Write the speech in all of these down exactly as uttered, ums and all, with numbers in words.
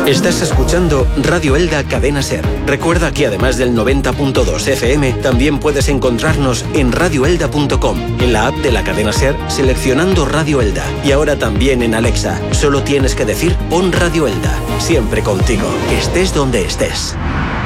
Estás escuchando Radio Elda Cadena Ser. Recuerda que además del noventa punto dos F M, también puedes encontrarnos en radio elda punto com, en la app de la cadena Ser, seleccionando Radio Elda. Y ahora también en Alexa. Solo tienes que decir pon Radio Elda. Siempre contigo, estés donde estés.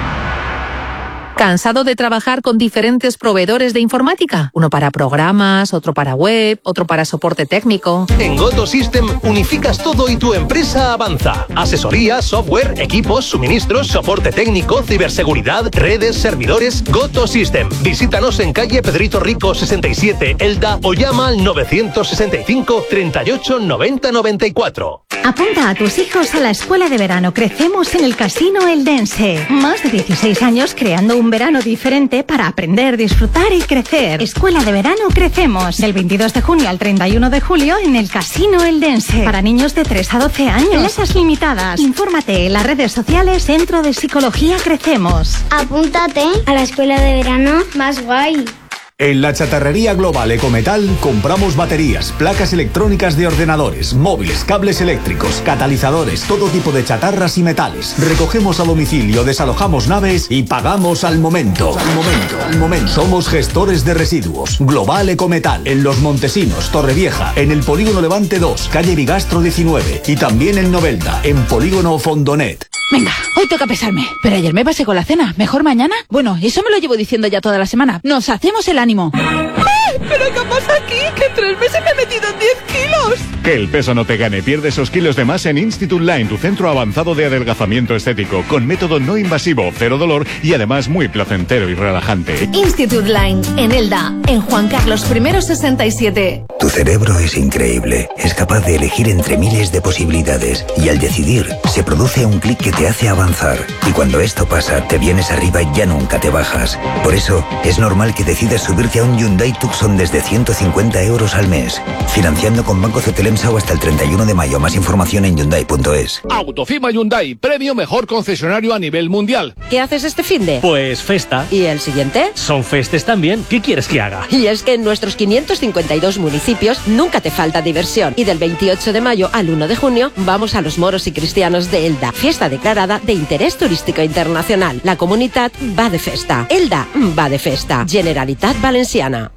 ¿Cansado de trabajar con diferentes proveedores de informática? Uno para programas, otro para web, otro para soporte técnico. En Goto System unificas todo y tu empresa avanza. Asesoría, software, equipos, suministros, soporte técnico, ciberseguridad, redes, servidores. Goto System. Visítanos en calle Pedrito Rico sesenta y siete, Elda, o llama al novecientos sesenta y cinco, treinta y ocho, noventa, noventa y cuatro. Apunta a tus hijos a la escuela de verano Crecemos en el Casino Eldense. Más de dieciséis años creando un verano diferente para aprender, disfrutar y crecer. Escuela de verano Crecemos. Del veintidós de junio al treinta y uno de julio en el Casino Eldense. Para niños de tres a doce años. Plazas limitadas. Infórmate en las redes sociales Centro de Psicología Crecemos. Apúntate a la escuela de verano más guay. En la chatarrería global Ecometal compramos baterías, placas electrónicas de ordenadores, móviles, cables eléctricos, catalizadores, todo tipo de chatarras y metales. Recogemos a domicilio, desalojamos naves y pagamos al momento. Al momento, al momento. Somos gestores de residuos. Global Ecometal, en Los Montesinos, Torrevieja, en el Polígono Levante dos, calle Bigastro diecinueve y también en Novelda, en Polígono Fondonet. Venga, hoy toca pesarme. Pero ayer me pasé con la cena. ¿Mejor mañana? Bueno, eso me lo llevo diciendo ya toda la semana. Nos hacemos el ánimo. ¡Ay! ¿Pero qué pasa aquí? Que en tres meses me he metido en diez kilos. Que el peso no te gane. Pierde esos kilos de más en Institute Line, tu centro avanzado de adelgazamiento estético, con método no invasivo, cero dolor y además muy placentero y relajante. Institute Line, en Elda, en Juan Carlos primero sesenta y siete. Tu cerebro es increíble. Es capaz de elegir entre miles de posibilidades y al decidir se produce un clic que te hace avanzar. Y cuando esto pasa, te vienes arriba y ya nunca te bajas. Por eso, es normal que decidas subirte a un Hyundai Tucson desde ciento cincuenta euros al mes. Financiando con Banco Cetelemsa o hasta el treinta y uno de mayo. Más información en Hyundai punto es. Autofima Hyundai, premio mejor concesionario a nivel mundial. ¿Qué haces este finde? Pues festa. ¿Y el siguiente? Son festes también. ¿Qué quieres que haga? Y es que en nuestros quinientos cincuenta y dos municipios nunca te falta diversión. Y del veintiocho de mayo al uno de junio vamos a los moros y cristianos de Elda. Fiesta declarada de interés turístico internacional. La comunidad va de festa. Elda va de festa. Generalitat Valenciana.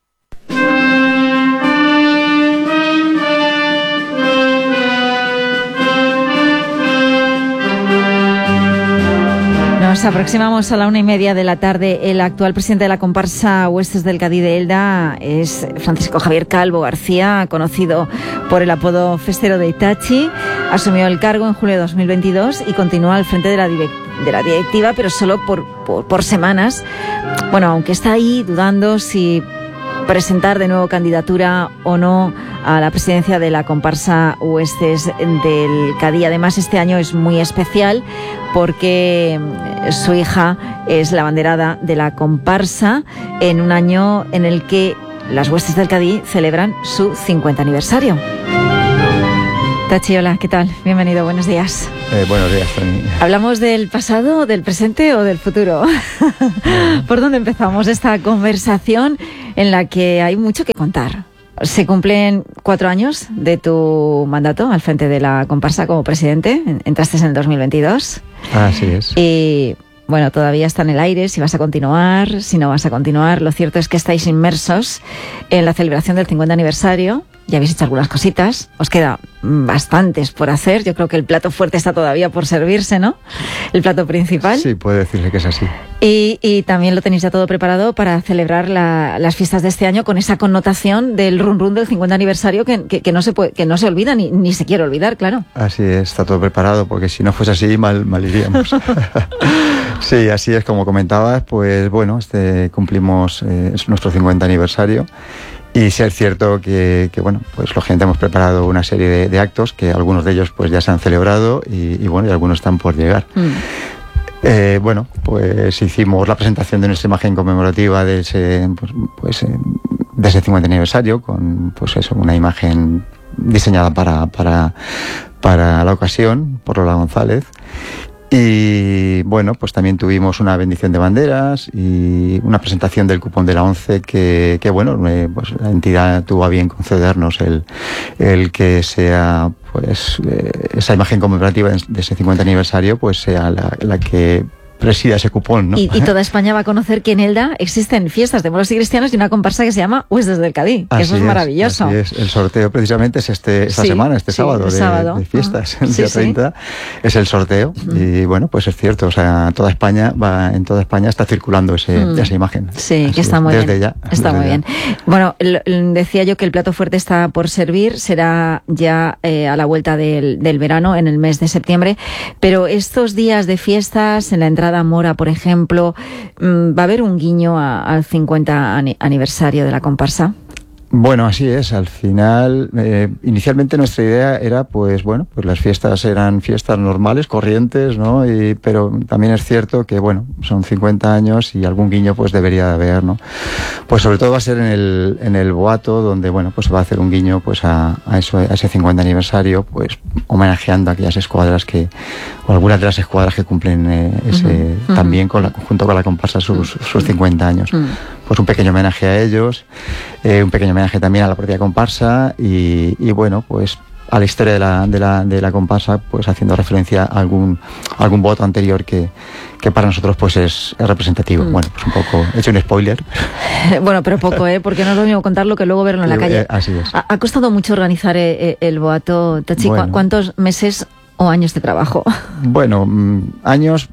Nos aproximamos a la una y media de la tarde. El actual presidente de la comparsa Huestes del Cadí de Elda es Francisco Javier Calvo García, conocido por el apodo Festero de Itachi. Asumió el cargo en julio de dos mil veintidós y continúa al frente de la, direct- de la directiva, pero solo por, por, por semanas. Bueno, aunque está ahí dudando si presentar de nuevo candidatura o no a la presidencia de la comparsa Huestes del Cadí. Además, este año es muy especial porque su hija es la abanderada de la comparsa en un año en el que las Huestes del Cadí celebran su cincuenta aniversario. Tachi, hola, ¿qué tal? Bienvenido, buenos días. Eh, buenos días, Tony. ¿Hablamos del pasado, del presente o del futuro? ¿Por dónde empezamos esta conversación en la que hay mucho que contar? Se cumplen cuatro años de tu mandato al frente de la comparsa como presidente. Entraste en el dos mil veintidós. Así es. Y bueno, todavía está en el aire si vas a continuar, si no vas a continuar. Lo cierto es que estáis inmersos en la celebración del cincuenta aniversario. Ya habéis hecho algunas cositas, os queda bastantes por hacer. Yo creo que el plato fuerte está todavía por servirse, ¿no? El plato principal. Sí, puede decirse que es así. Y, y también lo tenéis ya todo preparado para celebrar la, las fiestas de este año con esa connotación del run run del cincuenta aniversario que, que, que no se puede, que no se olvida ni, ni se quiere olvidar, claro. Así es, está todo preparado, porque si no fuese así, mal, mal iríamos. Sí, así es, como comentabas, pues bueno, este cumplimos eh, es nuestro cincuenta aniversario. Y sí es cierto que, que bueno, pues lógicamente hemos preparado una serie de, de actos que algunos de ellos pues ya se han celebrado y, y bueno, y algunos están por llegar. Mm. Eh, bueno, pues hicimos la presentación de nuestra imagen conmemorativa de ese, pues, pues, eh, de ese cincuenta aniversario con pues eso, una imagen diseñada para, para, para la ocasión por Lola González. Y bueno, pues también tuvimos una bendición de banderas y una presentación del cupón de la ONCE que, que bueno, eh, pues la entidad tuvo a bien concedernos el, el que sea pues eh, esa imagen conmemorativa de ese cincuenta aniversario pues sea la, la que presida ese cupón, ¿no? Y, y toda España va a conocer que en Elda existen fiestas de moros y cristianos y una comparsa que se llama Huestes del Cadí, que así eso es, es maravilloso. Así es. El sorteo precisamente es este esta sí, semana, este sí, sábado, de, sábado de fiestas, uh-huh. el día sí, treinta, sí. es el sorteo uh-huh. y bueno, pues es cierto, o sea, toda España va, en toda España está circulando ese, uh-huh. esa imagen. Sí, así que está es, muy desde bien. Ya, está desde muy ya. bien. Bueno, el, el, decía yo que el plato fuerte está por servir, será ya eh, a la vuelta del, del verano, en el mes de septiembre, pero estos días de fiestas, en la entrada mora, por ejemplo, ejemplo, ¿va a haber un guiño a, al cincuenta aniversario de la comparsa? Bueno, así es. Al final, eh, inicialmente nuestra idea era, pues bueno, pues las fiestas eran fiestas normales, corrientes, ¿no? Y, pero también es cierto que, bueno, son cincuenta años y algún guiño pues debería de haber, ¿no? Pues sobre todo va a ser en el, en el Boato, donde, bueno, pues va a hacer un guiño pues a, a, eso, a ese cincuenta aniversario, pues homenajeando a aquellas escuadras que, o algunas de las escuadras que cumplen eh, ese, uh-huh, también con la, junto con la comparsa sus, sus cincuenta años. Uh-huh. Pues un pequeño homenaje a ellos, eh, un pequeño homenaje también a la propia comparsa y, y bueno, pues a la historia de la, de la, de la comparsa, pues haciendo referencia a algún, a algún voto anterior que, que para nosotros pues es, es representativo. Mm. Bueno, pues un poco, he hecho un spoiler. Bueno, pero poco, ¿eh? Porque no es lo mismo contarlo que luego verlo en la calle. Eh, así es. Ha, ha costado mucho organizar eh, el boato, Tachi. Bueno. ¿Cuántos meses o años de trabajo? Bueno, años,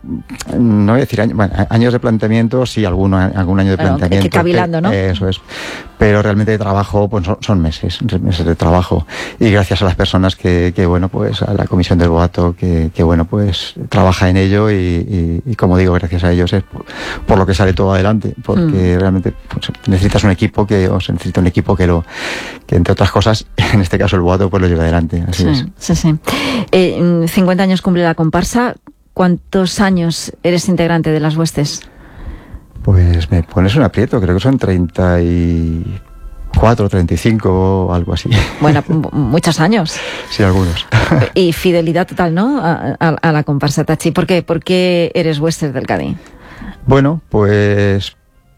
no voy a decir años, bueno, años de planteamiento, sí, algún, algún año de claro, planteamiento. Que cavilando, ¿no? Eso es. Pero realmente de trabajo, pues son, son meses, meses de trabajo. Y gracias a las personas que, que bueno, pues a la comisión del boato, que, que bueno, pues trabaja en ello y, y, y como digo, gracias a ellos es por, por lo que sale todo adelante. Porque mm. realmente pues, necesitas un equipo que, o se necesita un equipo que lo, que entre otras cosas, en este caso el boato, pues lo lleva adelante. Así sí, es. Sí, sí. Eh, cincuenta años cumple la comparsa. ¿Cuántos años eres integrante de las huestes? Pues me pones un aprieto, creo que son treinta y cuatro, treinta y cinco o algo así. Bueno, muchos años. Sí, algunos. Y fidelidad total, ¿no? A, a, a la comparsa, Tachi. ¿Por qué? ¿Por qué eres huestes del Cadí? Bueno, pues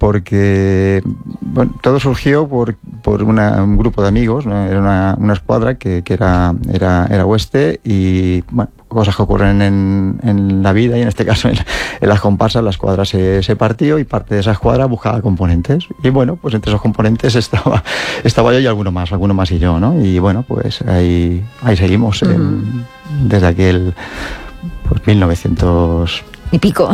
porque bueno, todo surgió por, por una, un grupo de amigos, ¿no? Era una, una escuadra que, que era, era, era hueste y bueno, cosas que ocurren en, en la vida y en este caso en, en las comparsas la escuadra se, se partió y parte de esa escuadra buscaba componentes y bueno, pues entre esos componentes estaba, estaba yo y alguno más, alguno más y yo, ¿no? Y bueno, pues ahí, ahí seguimos uh-huh. en, desde aquel pues mil novecientos y pico.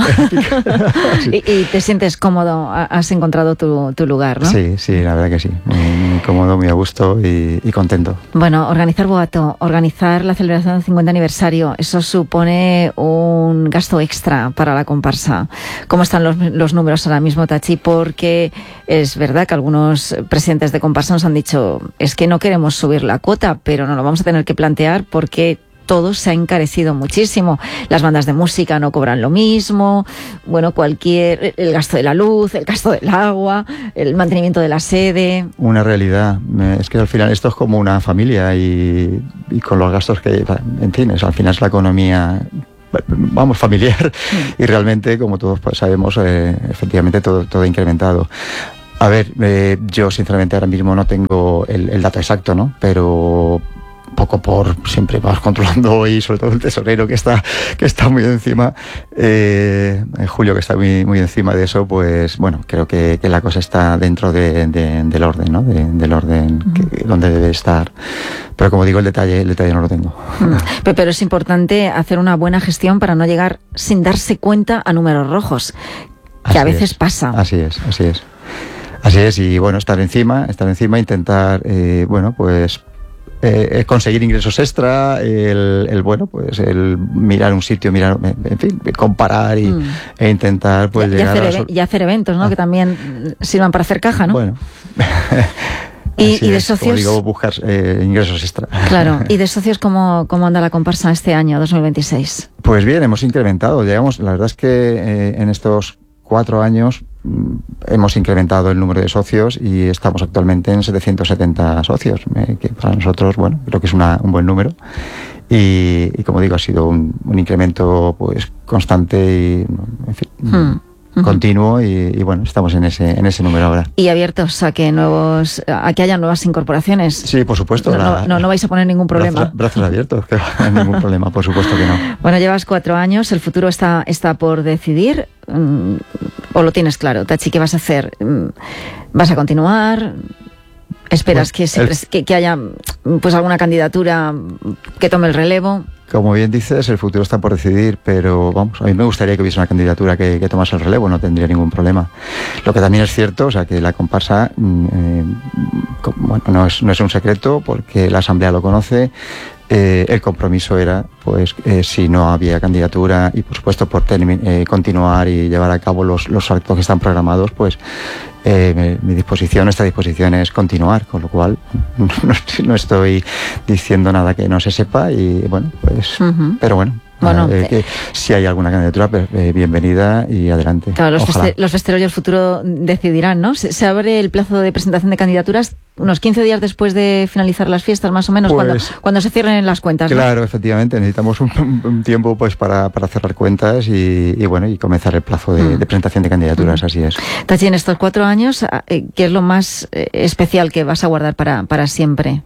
Sí. y, y te sientes cómodo, has encontrado tu, tu lugar, ¿no? Sí, sí, la verdad que sí. Muy, muy cómodo, muy a gusto y, y contento. Bueno, organizar boato, organizar la celebración del cincuenta aniversario, eso supone un gasto extra para la comparsa. ¿Cómo están los, los números ahora mismo, Tachi? Porque es verdad que algunos presidentes de comparsa nos han dicho, es que no queremos subir la cuota, pero no lo vamos a tener que plantear porque todo se ha encarecido muchísimo. Las bandas de música no cobran lo mismo, bueno, cualquier, el gasto de la luz, el gasto del agua, el mantenimiento de la sede. Una realidad, es que al final esto es como una familia y, y con los gastos que, en fin, es, al final es la economía, vamos, familiar y realmente, como todos pues, sabemos, eh, efectivamente todo, todo ha incrementado. A ver, eh, yo sinceramente ahora mismo no tengo el, el dato exacto, ¿no? Pero poco por siempre vas controlando y sobre todo el tesorero que está que está muy encima, eh, Julio que está muy muy encima de eso, pues bueno, creo que, que la cosa está dentro de, de, del orden, ¿no? De, del orden que, uh-huh. donde debe estar. Pero como digo, el detalle el detalle no lo tengo. Uh-huh. Pero, pero es importante hacer una buena gestión para no llegar sin darse cuenta a números rojos, que así a veces es, pasa. Así es, así es. Así es, y bueno, estar encima, estar encima, intentar, eh, bueno, pues Eh, conseguir ingresos extra, el, el bueno, pues el mirar un sitio, mirar, en fin, comparar y, mm. e intentar pues y, llegar y hacer, a... y hacer eventos, ¿no? Ah. Que también sirvan para hacer caja, ¿no? Bueno. y, y de es, socios... Como digo, buscar eh, ingresos extra. Claro. ¿Y de socios cómo, cómo anda la comparsa este año, dos mil veintiséis? Pues bien, hemos incrementado, llegamos, la verdad es que eh, en estos cuatro años hemos incrementado el número de socios y estamos actualmente en setecientos setenta socios, eh, que para nosotros, bueno, creo que es una, un buen número y, y como digo, ha sido un, un incremento pues constante y, en fin, hmm. uh-huh. continuo y, y bueno, estamos en ese en ese número ahora. ¿Y abiertos a que nuevos a que haya nuevas incorporaciones? Sí, por supuesto. No, la, no, no, no vais a poner ningún problema. Brazos, brazos abiertos, que no hay ningún problema, por supuesto que no. Bueno, llevas cuatro años, el futuro está, está por decidir, o lo tienes claro. Tachi, ¿qué vas a hacer? ¿Vas a continuar? ¿Esperas bueno, que, se, el... que, que haya pues alguna candidatura que tome el relevo? Como bien dices, el futuro está por decidir, pero vamos, a mí me gustaría que hubiese una candidatura que, que tomase el relevo, no tendría ningún problema. Lo que también es cierto, o sea, que la comparsa, eh, bueno, no es, no es un secreto, porque la Asamblea lo conoce. Eh, el compromiso era, pues, eh, si no había candidatura y, por supuesto, por termi- eh, continuar y llevar a cabo los, los actos que están programados, pues, eh, mi, mi disposición, nuestra disposición es continuar, con lo cual no, no estoy diciendo nada que no se sepa y, bueno, pues, uh-huh. pero bueno. Bueno, eh, que si hay alguna candidatura, pues, eh, bienvenida y adelante. Claro, los, feste- los festeros y el futuro decidirán, ¿no? Se, se abre el plazo de presentación de candidaturas unos quince días después de finalizar las fiestas, más o menos, pues, cuando, cuando se cierren las cuentas, ¿no? Claro, efectivamente, necesitamos un, un tiempo pues para, para cerrar cuentas y, y bueno, y comenzar el plazo de, mm. de presentación de candidaturas, mm. así es. Tachi, en estos cuatro años, ¿qué es lo más especial que vas a guardar para, para siempre?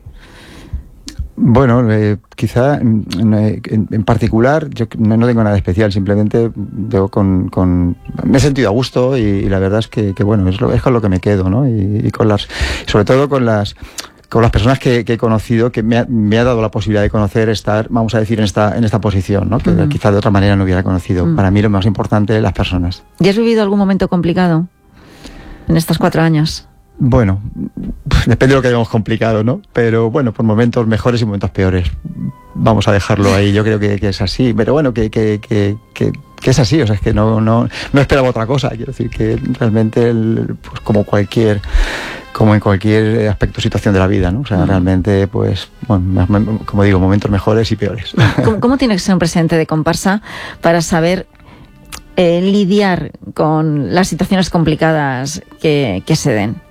Bueno, eh, quizá en, en, en particular yo no, no tengo nada especial, simplemente yo con, con me he sentido a gusto y, y la verdad es que, que bueno, es, lo, es con lo que me quedo, ¿no? Y, y con las, sobre todo con las con las personas que, que he conocido, que me ha, me ha dado la posibilidad de conocer, estar, vamos a decir, en esta en esta posición, ¿no? Que uh-huh. quizá de otra manera no hubiera conocido. Uh-huh. Para mí lo más importante es las personas. ¿Y has vivido algún momento complicado en estos cuatro años? Bueno, depende de lo que hayamos complicado, ¿no? Pero bueno, por momentos mejores y momentos peores. Vamos a dejarlo ahí, yo creo que, que es así. Pero bueno, que, que, que, que, que es así, o sea, es que no, no, no esperaba otra cosa. Quiero decir que realmente, el, pues como cualquier, como en cualquier aspecto o situación de la vida, ¿no? O sea, uh-huh. realmente, pues, bueno, como digo, momentos mejores y peores. ¿Cómo, cómo tiene que ser un presidente de comparsa para saber eh, lidiar con las situaciones complicadas que, que se den?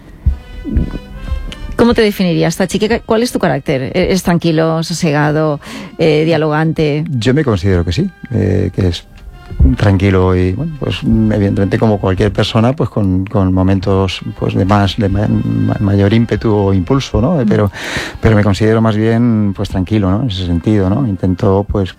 ¿Cómo te definirías, Tachi? ¿Cuál es tu carácter? ¿Es tranquilo, sosegado, eh, dialogante? Yo me considero que sí, eh, que es tranquilo y, bueno, pues evidentemente como cualquier persona, pues con, con momentos pues de más, de ma- mayor ímpetu o impulso, ¿no? Pero, pero me considero más bien, pues tranquilo, ¿no? En ese sentido, ¿no? Intento, pues,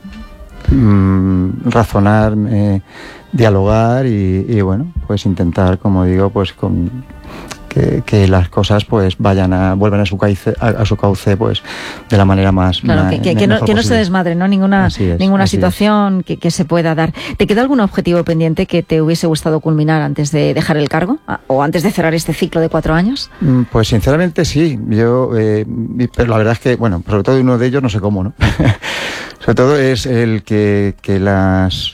mmm, razonar, eh, dialogar y, y, bueno, pues intentar, como digo, pues con... Que, que las cosas pues vayan a vuelvan a su cauce a, a su cauce pues de la manera más claro, más, que, que, que, no, que no se desmadre, no ninguna es, ninguna situación que, que se pueda dar. ¿Te queda algún objetivo pendiente que te hubiese gustado culminar antes de dejar el cargo o antes de cerrar este ciclo de cuatro años? Pues sinceramente sí, yo eh, pero la verdad es que bueno, sobre todo uno de ellos no sé cómo, ¿no? Sobre todo es el que que las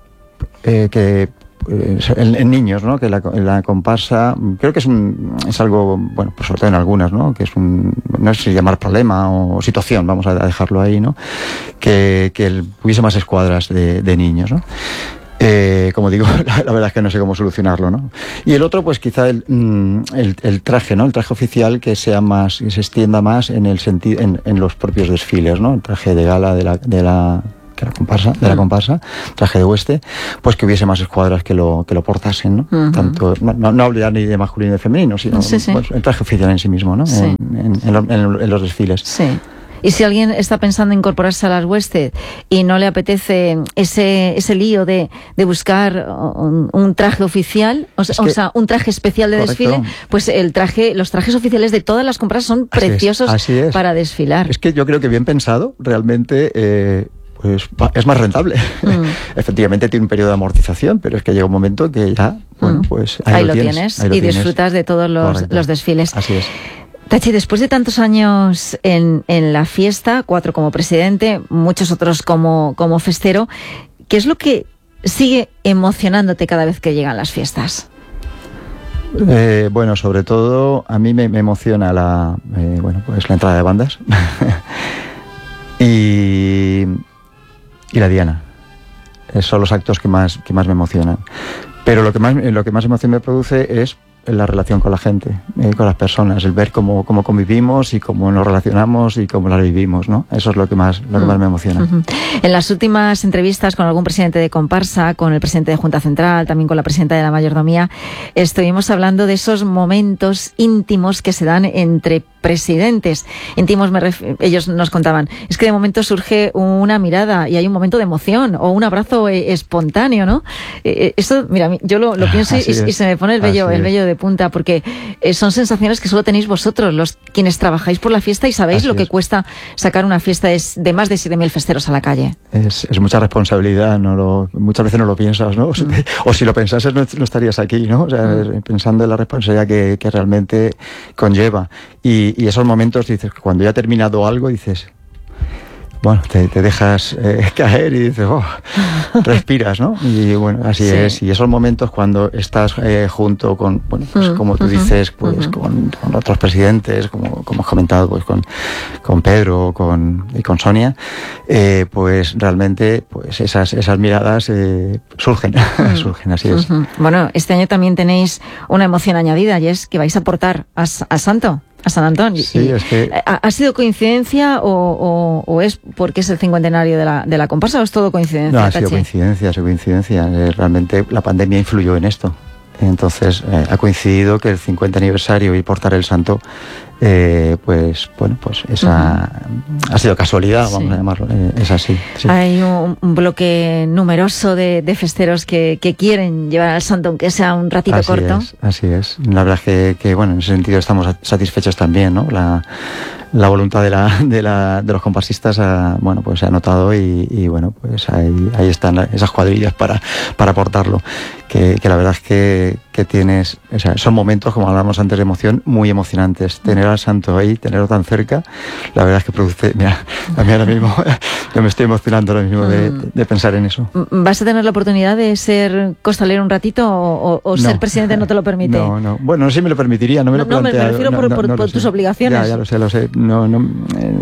eh, que En, en niños, ¿no? Que la, la comparsa, creo que es un, es algo, bueno, pues sobre todo en algunas, ¿no? Que es un, no sé si llamar problema o situación, vamos a dejarlo ahí, ¿no? Que, que hubiese más escuadras de, de niños, ¿no? Eh, como digo, la, la verdad es que no sé cómo solucionarlo, ¿no? Y el otro, pues quizá el, el, el traje, ¿no? El traje oficial que sea más, que se extienda más en el sentido, en, en los propios desfiles, ¿no? El traje de gala de la, de la que la comparsa, de la comparsa, traje de hueste, pues que hubiese más escuadras que lo que lo portasen, ¿no? Uh-huh. Tanto, no, no, no hablar ni de masculino ni de femenino, sino sí, sí. Pues, el traje oficial en sí mismo, ¿no? Sí. En, en, en, lo, en, en los desfiles. Sí. Y si alguien está pensando en incorporarse a las huestes y no le apetece ese ese lío de, de buscar un, un traje oficial, o, es que, o sea, un traje especial de correcto. Desfile, pues el traje, los trajes oficiales de todas las comparsas son así preciosos es, así es. Para desfilar. Es que yo creo que bien pensado, realmente... Eh, pues es más rentable. Mm. Efectivamente tiene un periodo de amortización, pero es que llega un momento que ya, bueno, pues ahí, ahí lo tienes, tienes ahí lo y tienes. Disfrutas de todos los, los desfiles. Así es. Tachi, después de tantos años en, en la fiesta, cuatro como presidente, muchos otros como, como festero, ¿qué es lo que sigue emocionándote cada vez que llegan las fiestas? Eh, bueno, sobre todo a mí me, me emociona la, eh, bueno, pues la entrada de bandas y y la diana. Esos son los actos que más que más me emocionan. Pero lo que más lo que más emoción me produce es la relación con la gente, eh, con las personas, el ver cómo, cómo convivimos y cómo nos relacionamos y cómo las vivimos, ¿no? Eso es lo que más, lo que más me emociona. Uh-huh. En las últimas entrevistas con algún presidente de comparsa, con el presidente de Junta Central, también con la presidenta de la mayordomía, estuvimos hablando de esos momentos íntimos que se dan entre presidentes. Íntimos, me ref- ellos nos contaban, es que de momento surge una mirada y hay un momento de emoción o un abrazo eh, espontáneo, ¿no? Eh, esto, mira, yo lo, lo pienso y, y se me pone el vello, el vello de punta, porque eh, son sensaciones que solo tenéis vosotros, los quienes trabajáis por la fiesta y sabéis Así lo que es. cuesta sacar una fiesta es de más de siete mil festeros a la calle. Es, es mucha responsabilidad, no lo, muchas veces no lo piensas, ¿no? Mm. O si lo pensases no, no estarías aquí, ¿no? O sea, mm. pensando en la responsabilidad que, que realmente conlleva. Y, y esos momentos, dices, cuando ya ha terminado algo, dices, bueno, te, te dejas eh, caer y dices, oh, respiras, ¿no? Y bueno, así sí. es. Y esos momentos cuando estás eh, junto con, bueno, pues mm, como tú uh-huh, dices, pues uh-huh. con, con otros presidentes, como, como has comentado, pues con, con Pedro con, y con Sonia, eh, pues realmente pues esas, esas miradas eh, surgen, mm. surgen, así es. Uh-huh. Bueno, este año también tenéis una emoción añadida y es que vais a aportar a, a Santo. A San Antón. Sí, es que... ¿Ha, ¿Ha sido coincidencia o, o, o es porque es el cincuentenario de la, de la comparsa o es todo coincidencia? No, ha sido coincidencia, ha sido coincidencia. Eh, realmente la pandemia influyó en esto. Entonces eh, ha coincidido que el cincuenta aniversario y portar el santo, eh, pues bueno, pues esa uh-huh. ha sido casualidad, vamos sí. a llamarlo, eh, es así. Sí. Hay un, un bloque numeroso de, de festeros que, que quieren llevar al santo, aunque sea un ratito así corto. Es, así es. La verdad es que, que, bueno, en ese sentido estamos satisfechos también, ¿no? La, la voluntad de la, de la de los comparsistas ha, bueno, pues se ha notado y, y bueno, pues ahí, ahí están esas cuadrillas para, para aportarlo. Que, que la verdad es que, que tienes, o sea, son momentos, como hablábamos antes, de emoción muy emocionantes. Tener al santo ahí, tenerlo tan cerca, la verdad es que produce, mira, a mí ahora mismo yo me estoy emocionando ahora mismo de, de pensar en eso. ¿Vas a tener la oportunidad de ser costalero un ratito o, o ser no. presidente no te lo permite? No, no, bueno, no sé si me lo permitiría, no me lo no, plantea. No, me refiero no, por, no, por, no por tus sé. obligaciones. Ya, ya lo sé, lo sé. No, no, eh,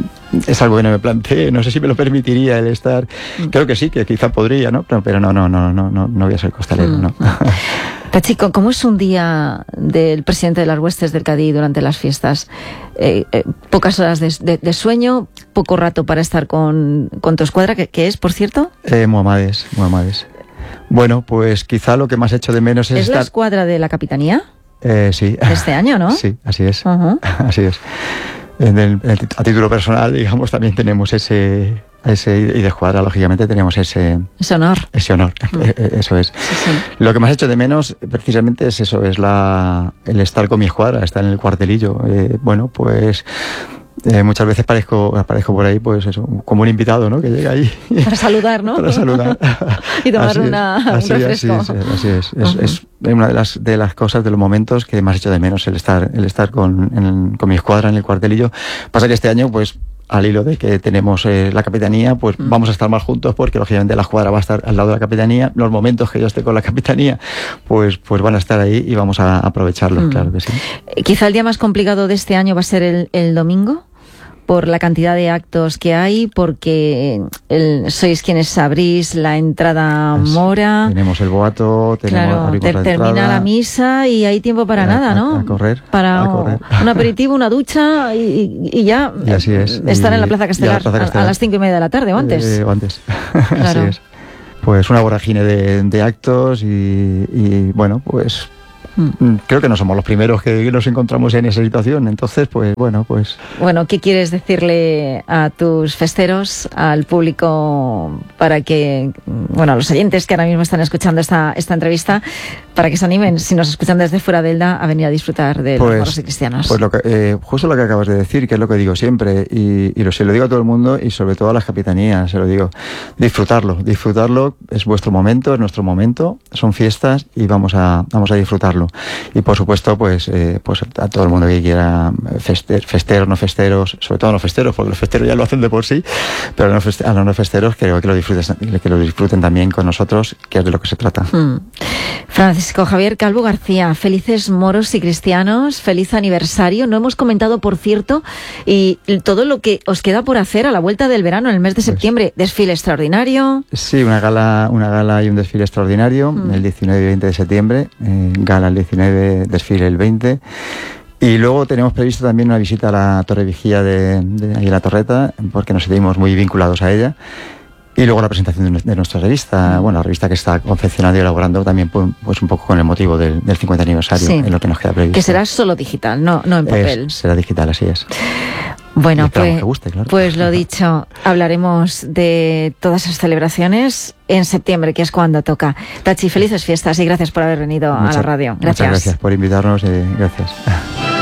es algo que no me planteé, no sé si me lo permitiría el estar, mm. creo que sí, que quizá podría, ¿no? Pero, pero no, no, no, no, no, no voy a ser costalero, mm. no. Pachico, ¿cómo es un día del presidente de las huestes del Cadí durante las fiestas? Eh, eh, pocas horas de, de, de sueño, poco rato para estar con, con tu escuadra, ¿qué, qué es, por cierto? Eh, Muhammades, Muhammades. Bueno, pues quizá lo que más echo de menos es, ¿Es estar... la escuadra de la capitanía? Eh, sí. Este año, ¿no? Sí, así es. Uh-huh. Así es. En el, a título personal, digamos, también tenemos ese... Ese, y de escuadra, lógicamente, tenemos ese... Ese honor. Ese honor, mm. eso es. Sí, sí. Lo que más hecho de menos, precisamente, es eso, es la el estar con mi escuadra, estar en el cuartelillo. Eh, bueno, pues... Eh, muchas veces aparezco, aparezco por ahí, pues eso, como un invitado, ¿no? Que llega ahí. Para saludar, ¿no? Para saludar. Y tomar una, así, un refresco. Así, así es. Es, uh-huh. es una de las, de las cosas, de los momentos que más hecho de menos, el estar, el estar con, en, con mi escuadra en el cuartelillo. Pasa que este año, pues, al hilo de que tenemos eh, la capitanía, pues mm. vamos a estar más juntos porque lógicamente la escuadra va a estar al lado de la capitanía, los momentos que yo esté con la capitanía pues pues van a estar ahí y vamos a aprovecharlos, mm. claro que sí. Quizá el día más complicado de este año va a ser el, el domingo, por la cantidad de actos que hay, porque el, sois quienes abrís la entrada mora. Tenemos el boato, tenemos claro, ter, la termina la misa y hay tiempo para a, nada, ¿no? A, a correr. Para a correr. un aperitivo, una ducha y, y, y ya y así es. estar y, en la Plaza Castelar, Plaza Castelar. A, a las cinco y media de la tarde o antes. Eh, o antes. Claro. Así es. Pues una vorágine de, de actos y, y bueno, pues Mm. creo que no somos los primeros que nos encontramos en esa situación, entonces pues bueno, pues... Bueno, ¿qué quieres decirle a tus festeros, al público, para que, bueno, a los oyentes que ahora mismo están escuchando esta, esta entrevista, para que se animen, si nos escuchan desde fuera de Elda, a venir a disfrutar de pues, los moros y cristianos? Pues lo que, eh, justo lo que acabas de decir, que es lo que digo siempre, y, y lo, se lo digo a todo el mundo y sobre todo a las capitanías, se lo digo, disfrutarlo, disfrutarlo, es vuestro momento, es nuestro momento, son fiestas y vamos a, vamos a disfrutarlo. Y por supuesto, pues, eh, pues a todo el mundo que quiera, fester, festeros, no festeros, sobre todo no festeros, porque los festeros ya lo hacen de por sí, pero a los, feste, a los no festeros creo que lo disfruten, que lo disfruten también con nosotros, que es de lo que se trata. Mm. Francisco Javier Calvo García, felices moros y cristianos, feliz aniversario. No hemos comentado, por cierto, y todo lo que os queda por hacer a la vuelta del verano, en el mes de septiembre. Pues, desfile extraordinario. Sí, una gala, una gala y un desfile extraordinario, mm. el diecinueve y veinte de septiembre, eh, gala el diecinueve, desfile el veinte. Y luego tenemos previsto también una visita a la Torre Vigía de, de ahí en la Torreta, porque nos sentimos muy vinculados a ella. Y luego la presentación de nuestra revista, bueno, la revista que está confeccionando y elaborando también pues un poco con el motivo del, del cincuenta aniversario, sí, en lo que nos queda previsto. Que será solo digital, no, no en papel. Es, será digital, así es. Bueno, pues, guste, claro. Pues lo dicho, hablaremos de todas esas celebraciones en septiembre, que es cuando toca. Tachi, felices fiestas y gracias por haber venido muchas, a la radio. Gracias. Muchas gracias por invitarnos y gracias.